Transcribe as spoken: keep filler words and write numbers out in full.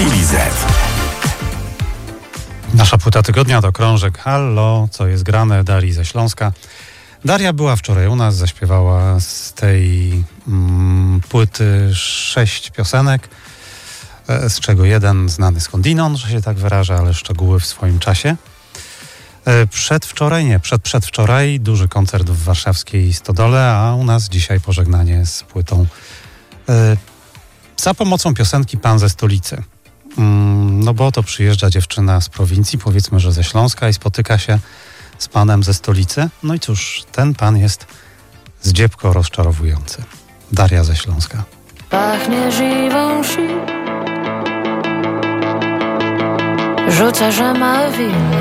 Chwili Z. Nasza płyta tygodnia to krążek Hallo, co jest grane Darii ze Śląska. Daria była wczoraj u nas, zaśpiewała z tej mm, płyty sześć piosenek, z czego jeden znany skądinąd, że się tak wyraża, ale szczegóły w swoim czasie. Przedwczoraj, nie, przed przedwczoraj duży koncert w warszawskiej Stodole, a u nas dzisiaj pożegnanie z płytą za pomocą piosenki Pan ze stolicy. No bo to przyjeżdża dziewczyna z prowincji, powiedzmy, że ze Śląska i spotyka się z panem ze stolicy. No i cóż, ten pan jest zdziepko rozczarowujący. Daria ze Śląska. Pachnie żywą si, rzuca, że ma winę.